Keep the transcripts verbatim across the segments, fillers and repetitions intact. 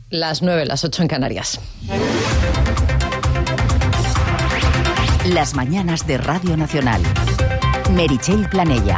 Las nueve, las ocho en Canarias. Las mañanas de Radio Nacional. Meritxell Planella.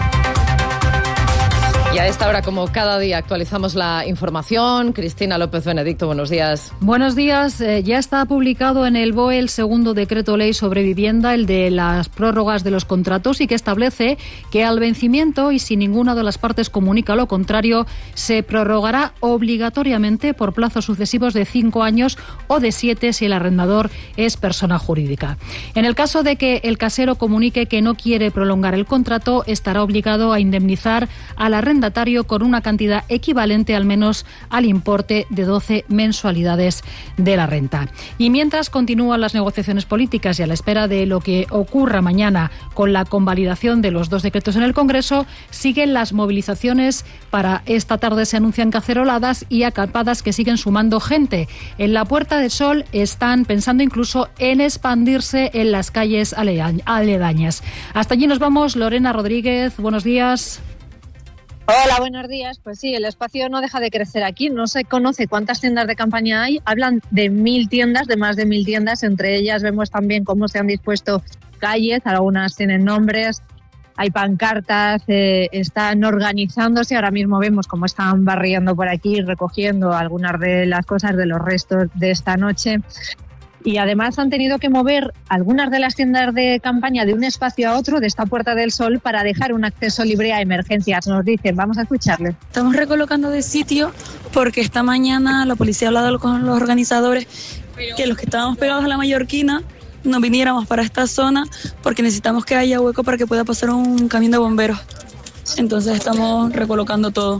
Y a esta hora, como cada día, actualizamos la información. Cristina López Benedicto, buenos días. Buenos días. Eh, ya está publicado en el B O E el segundo decreto ley sobre vivienda, el de las prórrogas de los contratos, y que establece que al vencimiento, y si ninguna de las partes comunica lo contrario, se prorrogará obligatoriamente por plazos sucesivos de cinco años o de siete si el arrendador es persona jurídica. En el caso de que el casero comunique que no quiere prolongar el contrato, estará obligado a indemnizar al arrendatario con una cantidad equivalente al menos al importe de doce mensualidades de la renta. Y mientras continúan las negociaciones políticas y a la espera de lo que ocurra mañana con la convalidación de los dos decretos en el Congreso, siguen las movilizaciones. Para esta tarde se anuncian caceroladas y acampadas que siguen sumando gente. En la Puerta del Sol están pensando incluso en expandirse en las calles aledañas. Hasta allí nos vamos. Lorena Rodríguez, buenos días. Hola, buenos días. Pues sí, el espacio no deja de crecer aquí. No se conoce cuántas tiendas de campaña hay. Hablan de mil tiendas, de más de mil tiendas. Entre ellas vemos también cómo se han dispuesto calles. Algunas tienen nombres, hay pancartas, eh, están organizándose. Ahora mismo vemos cómo están barriendo por aquí, recogiendo algunas de las cosas de los restos de esta noche. Y además han tenido que mover algunas de las tiendas de campaña de un espacio a otro, de esta Puerta del Sol, para dejar un acceso libre a emergencias. Nos dicen, vamos a escucharles. Estamos recolocando de sitio porque esta mañana la policía ha hablado con los organizadores que los que estábamos pegados a la Mallorquina no viniéramos para esta zona porque necesitamos que haya hueco para que pueda pasar un camión de bomberos. Entonces estamos recolocando todo.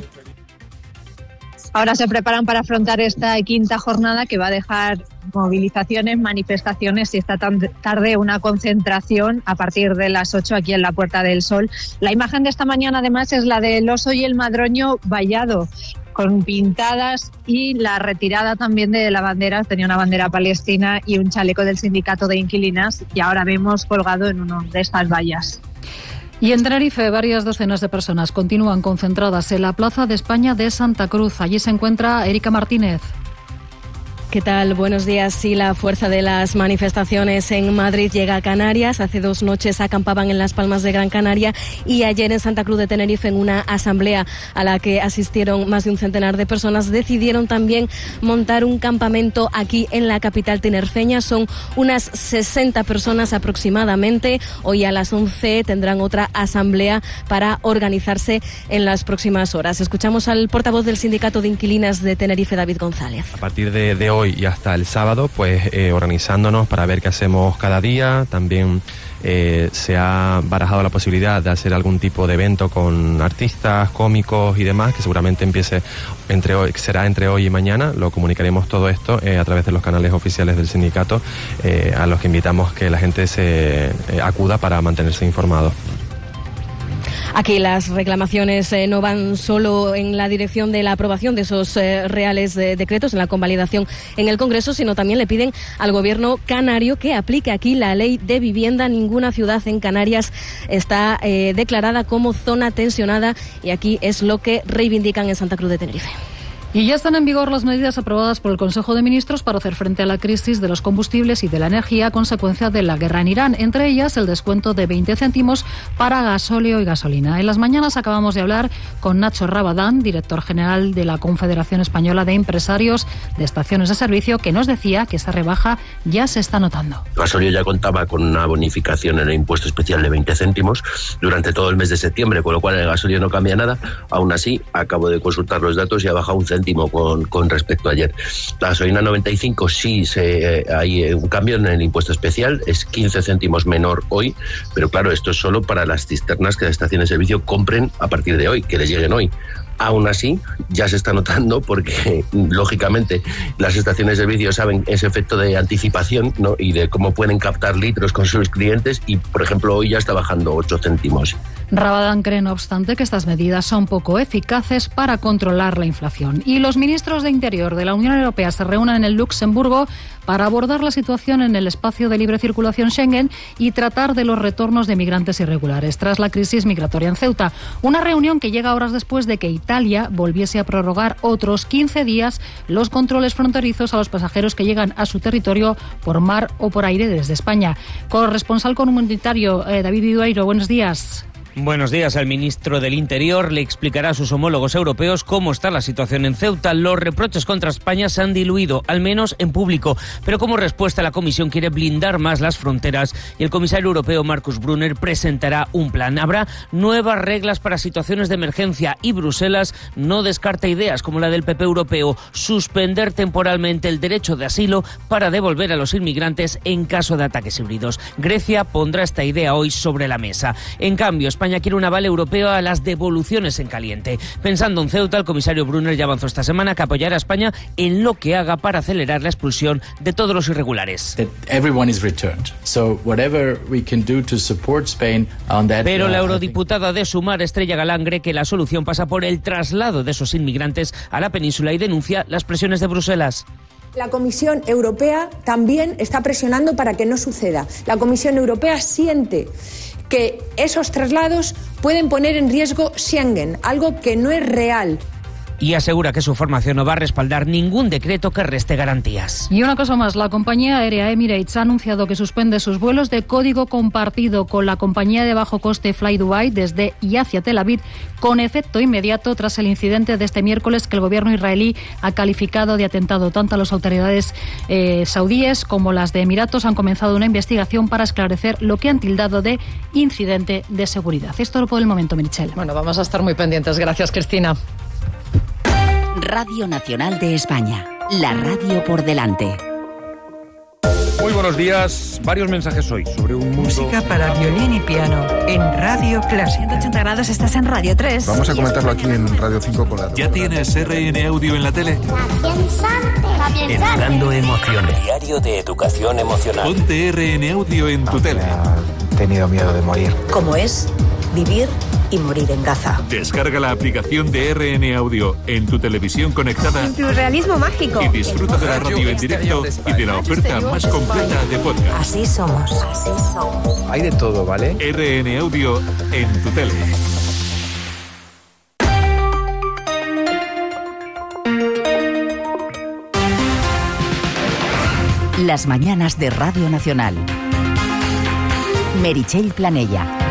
Ahora se preparan para afrontar esta quinta jornada que va a dejar movilizaciones, manifestaciones y esta tarde una concentración a partir de las ocho aquí en la Puerta del Sol. La imagen de esta mañana además es la del oso y el madroño vallado, con pintadas, y la retirada también de la bandera. Tenía una bandera palestina y un chaleco del sindicato de inquilinas y ahora vemos colgado en una de estas vallas. Y en Tenerife, varias docenas de personas continúan concentradas en la Plaza de España de Santa Cruz. Allí se encuentra Erika Martínez. ¿Qué tal? Buenos días. Sí, la fuerza de las manifestaciones en Madrid llega a Canarias. Hace dos noches acampaban en Las Palmas de Gran Canaria y ayer en Santa Cruz de Tenerife, en una asamblea a la que asistieron más de un centenar de personas, decidieron también montar un campamento aquí en la capital tinerfeña. Son unas sesenta personas aproximadamente. Hoy a las once tendrán otra asamblea para organizarse en las próximas horas. Escuchamos al portavoz del Sindicato de Inquilinas de Tenerife, David González. A partir de, de hoy y hasta el sábado, pues eh, organizándonos para ver qué hacemos cada día. También eh, se ha barajado la posibilidad de hacer algún tipo de evento con artistas, cómicos y demás, que seguramente empiece entre hoy, será entre hoy y mañana. Lo comunicaremos todo esto eh, a través de los canales oficiales del sindicato, eh, a los que invitamos que la gente se eh, acuda para mantenerse informado. Aquí las reclamaciones eh, no van solo en la dirección de la aprobación de esos eh, reales de decretos, en la convalidación en el Congreso, sino también le piden al gobierno canario que aplique aquí la ley de vivienda. Ninguna ciudad en Canarias está eh, declarada como zona tensionada y aquí es lo que reivindican en Santa Cruz de Tenerife. Y ya están en vigor las medidas aprobadas por el Consejo de Ministros para hacer frente a la crisis de los combustibles y de la energía a consecuencia de la guerra en Irán. Entre ellas, el descuento de veinte céntimos para gasóleo y gasolina. En las mañanas acabamos de hablar con Nacho Rabadán, director general de la Confederación Española de Empresarios de Estaciones de Servicio, que nos decía que esa rebaja ya se está notando. Gasóleo ya contaba con una bonificación en el impuesto especial de veinte céntimos durante todo el mes de septiembre, con lo cual el gasóleo no cambia nada. Aún así, acabo de consultar los datos y ha bajado un céntimo Con, con respecto a ayer. La gasolina noventa y cinco sí se, eh, hay un cambio en el impuesto especial, es quince céntimos menor hoy, pero claro, esto es solo para las cisternas que las estaciones de servicio compren a partir de hoy, que les lleguen hoy. Aún así, ya se está notando porque, lógicamente, las estaciones de servicio saben ese efecto de anticipación, ¿no? Y de cómo pueden captar litros con sus clientes y, por ejemplo, hoy ya está bajando ocho céntimos. Rabadán cree, no obstante, que estas medidas son poco eficaces para controlar la inflación. Y los ministros de Interior de la Unión Europea se reúnen en el Luxemburgo para abordar la situación en el espacio de libre circulación Schengen y tratar de los retornos de migrantes irregulares tras la crisis migratoria en Ceuta. Una reunión que llega horas después de que Italia volviese a prorrogar otros quince días los controles fronterizos a los pasajeros que llegan a su territorio por mar o por aire desde España. Corresponsal comunitario eh, David Idueiro, buenos días. Buenos días. El ministro del Interior le explicará a sus homólogos europeos cómo está la situación en Ceuta. Los reproches contra España se han diluido, al menos en público, pero como respuesta la Comisión quiere blindar más las fronteras y el comisario europeo Markus Brunner presentará un plan. Habrá nuevas reglas para situaciones de emergencia y Bruselas no descarta ideas como la del P P europeo, suspender temporalmente el derecho de asilo para devolver a los inmigrantes en caso de ataques híbridos. Grecia pondrá esta idea hoy sobre la mesa. En cambio, España España quiere un aval europeo a las devoluciones en caliente. Pensando en Ceuta, el comisario Brunner ya avanzó esta semana que apoyará a España en lo que haga para acelerar la expulsión de todos los irregulares. Pero la eurodiputada de Sumar, Estrella Galán, cree que la solución pasa por el traslado de esos inmigrantes a la península y denuncia las presiones de Bruselas. La Comisión Europea también está presionando para que no suceda. La Comisión Europea siente que esos traslados pueden poner en riesgo Schengen, algo que no es real. Y asegura que su formación no va a respaldar ningún decreto que reste garantías. Y una cosa más, la compañía aérea Emirates ha anunciado que suspende sus vuelos de código compartido con la compañía de bajo coste Fly Dubai desde y hacia Tel Aviv, con efecto inmediato tras el incidente de este miércoles que el gobierno israelí ha calificado de atentado. Tanto las autoridades eh, saudíes como las de Emiratos han comenzado una investigación para esclarecer lo que han tildado de incidente de seguridad. Esto es por el momento, Michelle. Bueno, vamos a estar muy pendientes. Gracias, Cristina. Radio Nacional de España, la radio por delante. Muy buenos días. Varios mensajes hoy sobre un mundo... Música para violín y piano en Radio Clásica. ciento ochenta grados, estás en Radio tres. Vamos a comentarlo aquí en Radio cinco con la... ¿Ya tienes R N Audio en la tele? Educando emociones. Diario de educación emocional. Ponte R N Audio en tu tele. He tenido miedo de morir. ¿Cómo es vivir y morir en Gaza? Descarga la aplicación de R N Audio en tu televisión conectada. Tu realismo mágico. Y disfruta de la radio en directo y de la oferta más completa de podcast. Así somos. Así somos. Hay de todo, ¿vale? R N Audio en tu tele. Las mañanas de Radio Nacional. Meritxell Planella.